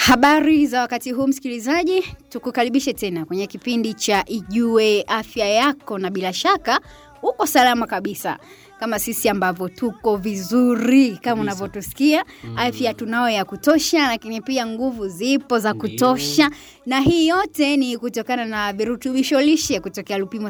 Habari za wakati huu msikilizaji, tukukaribishe tena kwenye kipindi cha Ijue Afya Yako, na bila shaka uko salama kabisa kama sisi ambavyo tuko vizuri kama unavyotusikia. Afya tunao ya kutosha, lakini pia nguvu zipo za kutosha, na hii yote ni kutokana na virutubisho lishe kutoka Lupimo